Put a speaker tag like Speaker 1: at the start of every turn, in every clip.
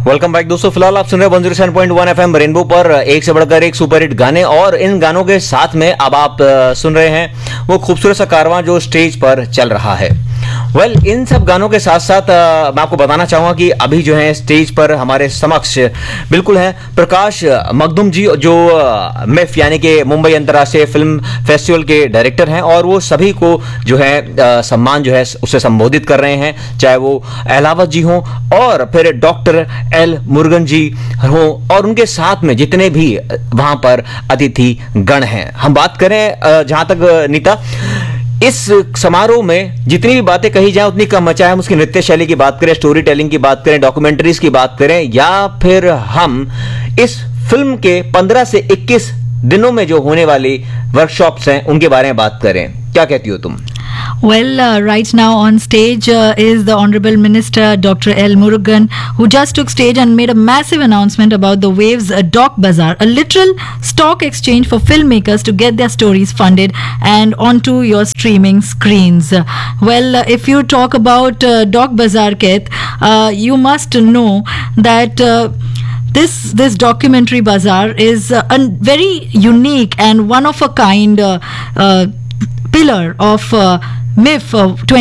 Speaker 1: Welcome back दोस्तों। फिलहाल आप सुन रहे हैं 107.1 एफएम रेनबो पर एक से बढ़कर एक सुपर हिट गाने, और इन गानों के साथ में अब आप सुन रहे हैं वो खूबसूरत सा कारवां जो स्टेज पर चल रहा है। इन सब गानों के साथ साथ मैं आपको बताना चाहूंगा कि अभी जो है स्टेज पर हमारे समक्ष बिल्कुल है प्रकाश मखदूम जी, जो मिफ यानी कि मुंबई अंतर्राष्ट्रीय फिल्म फेस्टिवल के डायरेक्टर हैं, और वो सभी को जो है सम्मान जो है उससे संबोधित कर रहे हैं, चाहे वो अहलावत जी हों और फिर डॉक्टर एल मुरुगन जी हों, और उनके साथ में जितने भी वहां पर अतिथि गण हैं। हम बात करें जहां तक नीता, इस समारोह में जितनी भी बातें कही जाए उतनी कम है, चाहे हम उसकी नृत्य शैली की बात करें, स्टोरी टेलिंग की बात करें, डॉक्यूमेंट्रीज की बात करें, या फिर हम इस फिल्म के 15 से 21 दिनों में जो होने वाली वर्कशॉप्स हैं उनके बारे में बात करें। क्या कहती हो तुम?
Speaker 2: Well, right now on stage is the Honorable Minister Dr. L. Murugan, who just took stage and made a massive announcement about the Waves Doc Bazaar, a literal stock exchange for filmmakers to get their stories funded and onto your streaming screens. If you talk about Doc Bazaar, Keth, you must know that this documentary bazaar is a very unique and one of a kind pillar of MIF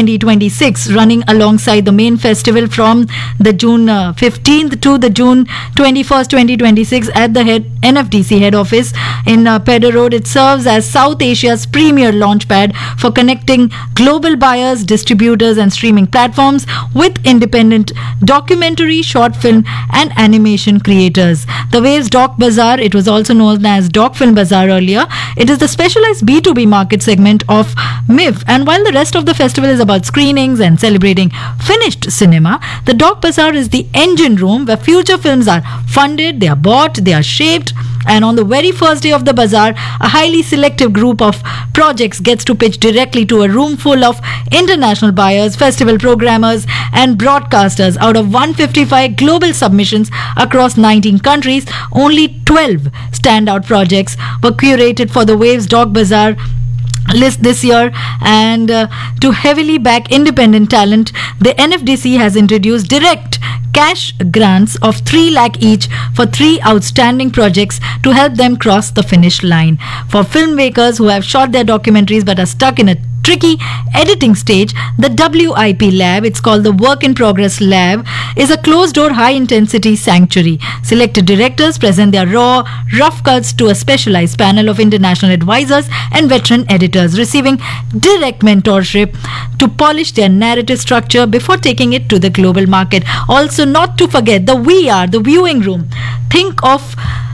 Speaker 2: 2026, running alongside the main festival from the June 15th to the June 21st, 2026 at the NFDC head office in Pedder Road. It serves as South Asia's premier launchpad for connecting global buyers, distributors and streaming platforms with independent documentary, short film and animation creators. The Waves Doc Bazaar, it was also known as Doc Film Bazaar earlier, it is the specialized B2B market segment of MIF, and while the rest of the festival is about screenings and celebrating finished cinema, the Doc Bazaar is the engine room where future films are funded, they are bought, they are shaped, and on the very first day of the bazaar, a highly selective group of projects gets to pitch directly to a room full of international buyers, festival programmers and broadcasters. Out of 155 global submissions across 19 countries, only 12 standout projects were curated for the Waves Doc Bazaar list this year, and to heavily back independent talent, the NFDC has introduced direct cash grants of 3 lakh each for 3 outstanding projects to help them cross the finish line. For filmmakers who have shot their documentaries but are stuck in a tricky editing stage, the WIP lab, it's called the Work in Progress Lab, is a closed door high intensity sanctuary. Selected directors present their raw, rough cuts to a specialized panel of international advisors and veteran editors, receiving direct mentorship to polish their narrative structure before taking it to the global market. Also, not to forget the VR, the viewing room. Think of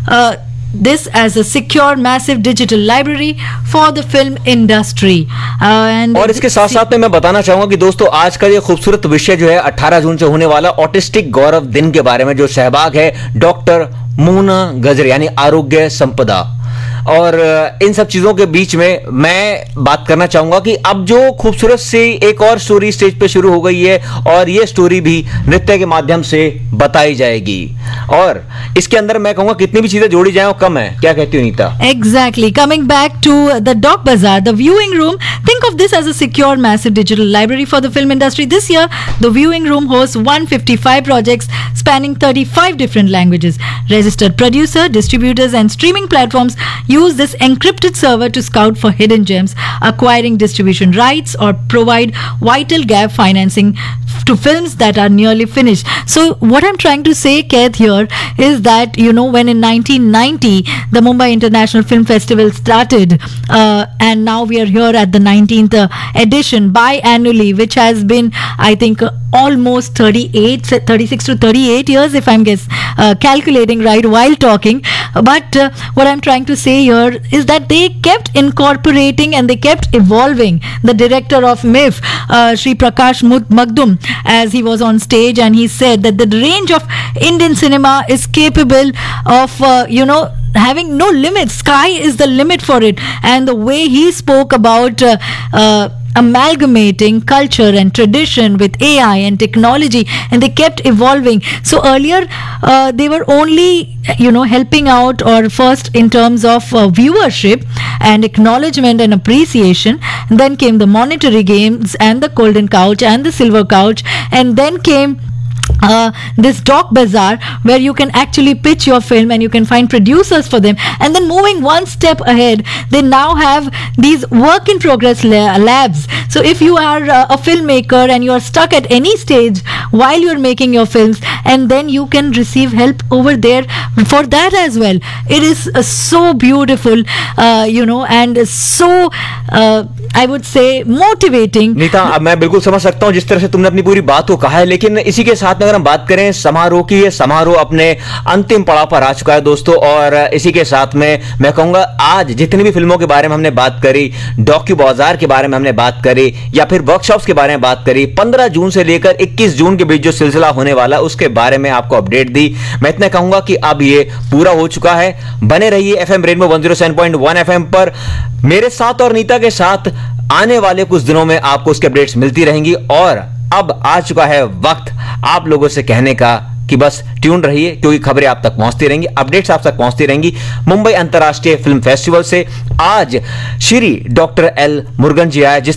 Speaker 2: this as a secure massive digital library for the film industry.
Speaker 1: और इसके साथ साथ में मैं बताना चाहूंगा कि दोस्तों आज का ये खूबसूरत विषय जो है 18 जून से होने वाला ऑटिस्टिक गौरव दिन के बारे में, जो सहभाग है डॉक्टर मोना गजरे यानी आरोग्य संपदा, और इन सब चीजों के बीच में मैं बात करना चाहूंगा कि अब जो खूबसूरत सी एक और स्टोरी स्टेज पे शुरू हो गई है, और ये स्टोरी भी नृत्य के माध्यम से बताई जाएगी, और इसके अंदर मैं कहूंगा कितनी भी चीजें जोड़ी जाए वो कम है। क्या कहती हो Nita?
Speaker 2: Exactly. Coming back to the Doc Bazaar, the viewing room, think of this as a secure massive digital library for the film industry. This year, the viewing room hosts 155 projects spanning 35 different languages. Registered producer, distributors and streaming platforms use this encrypted server to scout for hidden gems, acquiring distribution rights or provide vital gap financing to films that are nearly finished. So what I'm trying to say, Keith, here is that, you know, when in 1990 the Mumbai International Film Festival started, and now we are here at the 19th edition biannually, which has been, I think, almost 36 to 38 years, if I'm calculating right while talking. But what I'm trying to say here is that they kept incorporating and they kept evolving. The director of MIF, Shri Prakash Mukdum, as he was on stage, and he said that the range of Indian cinema is capable of, having no limits. Sky is the limit for it. And the way he spoke about amalgamating culture and tradition with AI and technology, and they kept evolving. So earlier they were only helping out, or first in terms of viewership and acknowledgement and appreciation, and then came the monetary gains and the golden couch and the silver couch, and then came this doc bazaar where you can actually pitch your film and you can find producers for them. And then moving one step ahead, they now have these work in progress labs. So if you are a filmmaker and you are stuck at any stage while you're making your films, and then you can receive help over there for that as well. It is so beautiful, and so I would say motivating.
Speaker 1: Nita, अब मैं बिल्कुल समझ सकता हूं जिस तरह से तुमने अपनी पूरी बात को कहा है, लेकिन इसी के साथ में अगर हम बात करें समारोह की, ये समारोह अपने अंतिम पड़ाव पर आ चुका है दोस्तों। और इसी के साथ में मैं कहूंगा आज जितनी भी फिल्मों के बारे में हमने बात करी, डॉक्यू बाजार के बारे में हमने बात करी, या फिर वर्कशॉप्स के बारे में बात करी, 15 जून से लेकर 21 जून के बीच जो सिलसिला होने वाला उसके बारे में आपको अपडेट दी। मैं इतना कहूंगा कि अब ये पूरा हो चुका है। बने रहिए एफएम रेनबो 107.1 एफएम पर मेरे साथ और नीता के साथ। आने वाले कुछ दिनों में आपको उसके अपडेट्स मिलती रहेंगी। और अब आ चुका है वक्त आप लोगों से कहने का कि बस ट्यून रहिए, क्योंकि खबरें आप तक पहुंचती रहेंगी, अपडेट्स आप तक पहुंचती रहेंगी। मुंबई अंतर्राष्ट्रीय फिल्म फेस्टिवल से आज श्री डॉक्टर एल मुरुगन जी आए, जिस